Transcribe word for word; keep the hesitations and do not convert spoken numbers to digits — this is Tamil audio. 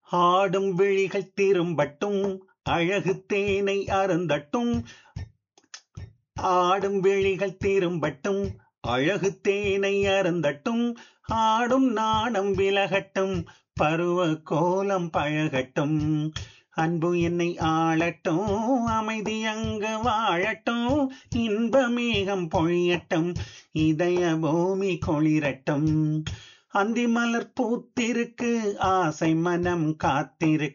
ஆடும் விழிகள் திரும்பட்டும், அழகு தேனை அருந்தட்டும். ஆடும் விழிகள் திரும்பட்டும், அழகு தேனை அருந்தட்டும். ஆடும் நாணம் விலகட்டும், பருவ கோலம் பழகட்டும். அன்பு என்னை ஆளட்டும், அமைதி அங்கு வாழட்டும். இன்ப மேகம் பொழியட்டும், இதய பூமி குளிரட்டும். அந்தி மலர் பூத்திருக்கு, ஆசை மனம் காத்திருக்கு.